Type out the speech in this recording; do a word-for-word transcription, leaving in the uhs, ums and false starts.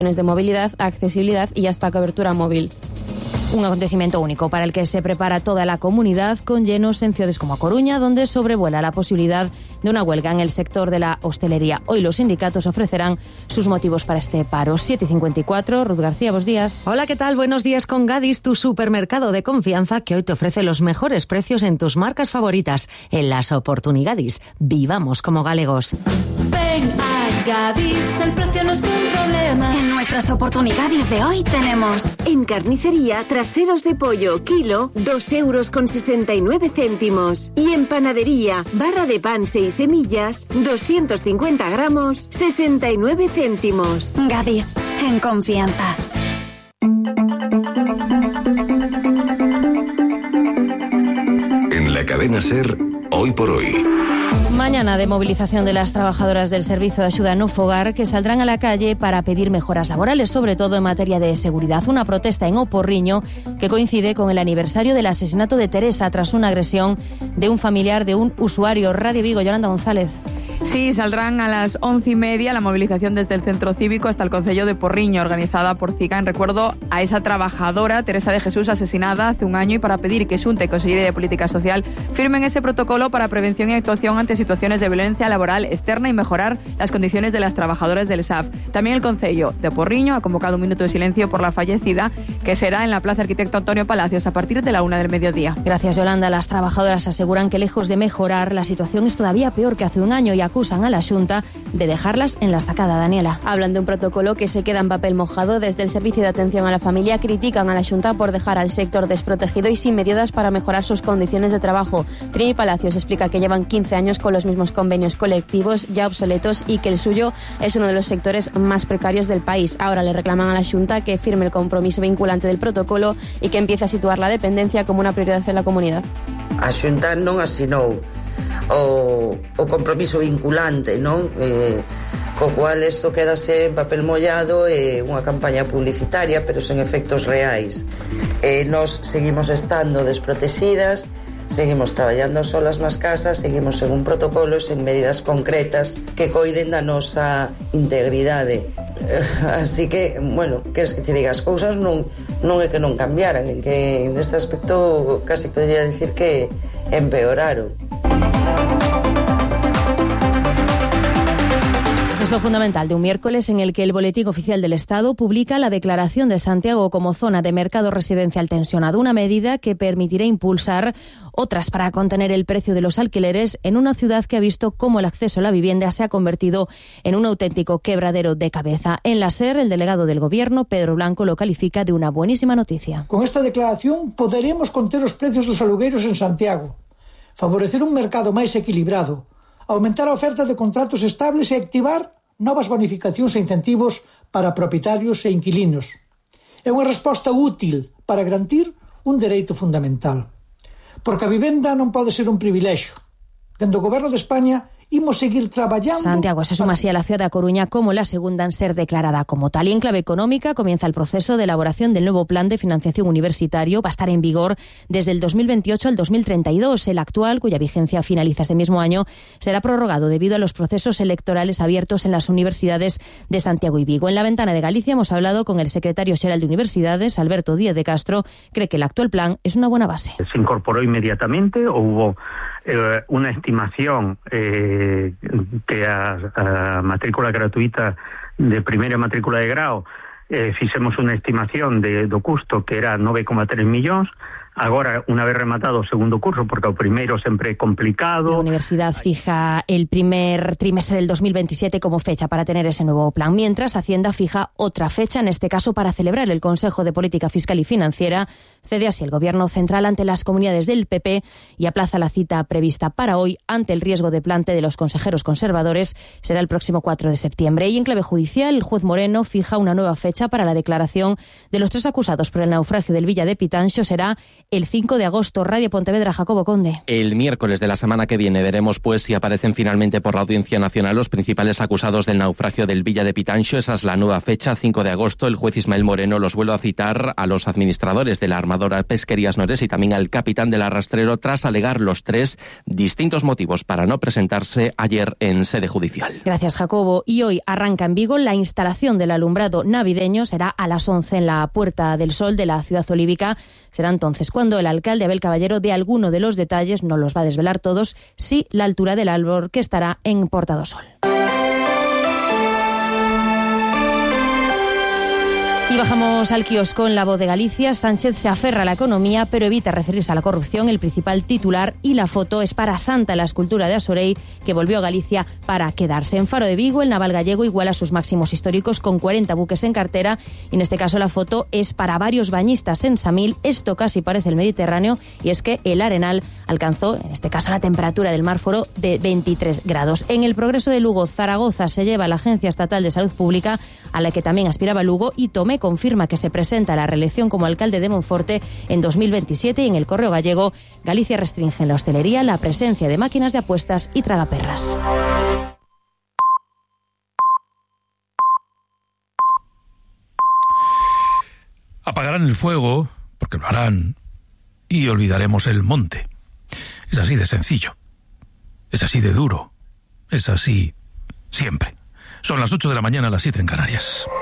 de movilidad, accesibilidad y hasta cobertura móvil. Un acontecimiento único para el que se prepara toda la comunidad, con llenos en ciudades como A Coruña, donde sobrevuela la posibilidad de una huelga en el sector de la hostelería. Hoy los sindicatos ofrecerán sus motivos para este paro. siete y cincuenta y cuatro, Ruth García, buenos días. Hola, ¿qué tal? Buenos días con Gadis, tu supermercado de confianza que hoy te ofrece los mejores precios en tus marcas favoritas. En las oportunidades, vivamos como galegos. Ven a Gadis, el precio no es un problema. En nuestras oportunidades de hoy tenemos... En carnicería, traseros de pollo, kilo, dos euros con sesenta y nueve céntimos. Y en panadería, barra de pan seis semillas, doscientos cincuenta gramos, sesenta y nueve céntimos. Gadis, en confianza. En la cadena SER, hoy por hoy. Mañana de movilización de las trabajadoras del Servicio de Axuda no Fogar, que saldrán a la calle para pedir mejoras laborales, sobre todo en materia de seguridad. Una protesta en O Porriño que coincide con el aniversario del asesinato de Teresa tras una agresión de un familiar de un usuario. Radio Vigo, Yolanda González. Sí, saldrán a las once y media la movilización desde el Centro Cívico hasta el Concello de Porriño, organizada por CICA en recuerdo a esa trabajadora, Teresa de Jesús, asesinada hace un año, y para pedir que Xunta y Consellería de Política Social firmen ese protocolo para prevención y actuación ante situaciones de violencia laboral externa y mejorar las condiciones de las trabajadoras del S A F. También el Concello de Porriño ha convocado un minuto de silencio por la fallecida, que será en la Plaza Arquitecto Antonio Palacios a partir de la una del mediodía. Gracias, Yolanda. Las trabajadoras aseguran que lejos de mejorar, la situación es todavía peor que hace un año y acusan a la Xunta de dejarlas en la estacada. Daniela. Hablan de un protocolo que se queda en papel mojado. Desde el Servicio de Atención a la Familia critican a la Xunta por dejar al sector desprotegido y sin medidas para mejorar sus condiciones de trabajo. Trini Palacios explica que llevan quince años con los mismos convenios colectivos ya obsoletos y que el suyo es uno de los sectores más precarios del país. Ahora le reclaman a la Xunta que firme el compromiso vinculante del protocolo y que empiece a situar la dependencia como una prioridad en la comunidad. A Xunta non asinou o, o compromiso vinculante, non? Eh, co cual isto quedase en papel mollado e eh, unha campaña publicitaria, pero sen efectos reais. Eh, nos seguimos estando desprotegidas, seguimos traballando solas nas casas, seguimos en un protocolo, sen medidas concretas que coiden da nosa integridade. Así que, bueno, queres que te diga, as cousas non, non é que non cambiaran, en que neste aspecto casi podría decir que empeoraron. Es lo fundamental de un miércoles en el que el Boletín Oficial del Estado publica la declaración de Santiago como zona de mercado residencial tensionado, una medida que permitirá impulsar otras para contener el precio de los alquileres en una ciudad que ha visto cómo el acceso a la vivienda se ha convertido en un auténtico quebradero de cabeza. En la SER, el delegado del Gobierno, Pedro Blanco, lo califica de una buenísima noticia. Con esta declaración poderemos conter os precios dos alugueiros en Santiago, favorecer un mercado máis equilibrado, aumentar a oferta de contratos estables e activar novas bonificacións e incentivos para propietarios e inquilinos. É unha resposta útil para garantir un dereito fundamental. Porque a vivenda non pode ser un privilexio. Dende o Goberno de España imos seguir traballando... Santiago se suma así a la ciudad de A Coruña como la segunda en ser declarada como tal. Y en clave económica comienza el proceso de elaboración del nuevo plan de financiación universitario. Va a estar en vigor desde el dos mil veintiocho al dos mil treinta y dos. El actual, cuya vigencia finaliza este mismo año, será prorrogado debido a los procesos electorales abiertos en las universidades de Santiago y Vigo. En la Ventana de Galicia hemos hablado con el secretario xeral de Universidades, Alberto Díaz de Castro. Cree que el actual plan es una buena base. Se incorporó inmediatamente o hubo eh, una estimación eh, que a, a matrícula gratuita de primeira matrícula de grao eh, fixemos unha estimación de, do custo que era nove coma tres millóns. Agora, unha vez rematado o segundo curso, porque o primeiro sempre é complicado. La universidad fija el primer trimestre del dos mil veintisiete como fecha para tener ese nuevo plan, mientras Hacienda fija otra fecha, en este caso para celebrar el Consejo de Política Fiscal y Financiera. Cede así el Gobierno central ante las comunidades del P P y aplaza la cita prevista para hoy ante el riesgo de plante de los consejeros conservadores. Será el próximo cuatro de septiembre. Y en clave judicial, el juez Moreno fija una nueva fecha para la declaración de los tres acusados por el naufragio del Villa de Pitanxo. Será el cinco de agosto. Radio Pontevedra, Jacobo Conde. El miércoles de la semana que viene veremos pues si aparecen finalmente por la Audiencia Nacional los principales acusados del naufragio del Villa de Pitanxo. Esa es la nueva fecha, cinco de agosto. El juez Ismael Moreno los vuelve a citar a los administradores de la armadora Pesquerías Nores y también al capitán del arrastrero, tras alegar los tres distintos motivos para no presentarse ayer en sede judicial. Gracias, Jacobo. Y hoy arranca en Vigo la instalación del alumbrado navideño. Será a las once en la Puerta del Sol de la ciudad olívica. Será entonces cuando el alcalde Abel Caballero dé alguno de los detalles, no los va a desvelar todos, sí la altura del árbol que estará en Porta do Sol. Y bajamos al kiosco en La Voz de Galicia. Sánchez se aferra a la economía, pero evita referirse a la corrupción. El principal titular y la foto es para Santa, la escultura de Asorei, que volvió a Galicia para quedarse. En Faro de Vigo, el naval gallego iguala sus máximos históricos con cuarenta buques en cartera. Y en este caso la foto es para varios bañistas en Samil. Esto casi parece el Mediterráneo, y es que el Arenal alcanzó, en este caso, la temperatura del Mar Foro de veintitrés grados. En el Progreso de Lugo, Zaragoza se lleva la Agencia Estatal de Salud Pública, a la que también aspiraba Lugo, y Tomé confirma que se presenta a la reelección como alcalde de Monforte en dos mil veintisiete. Y en el Correo Gallego, Galicia restringe en la hostelería la presencia de máquinas de apuestas y tragaperras. Apagarán el fuego, porque lo harán, y olvidaremos el monte. Es así de sencillo. Es así de duro. Es así siempre. Son las ocho de la mañana, las siete en Canarias.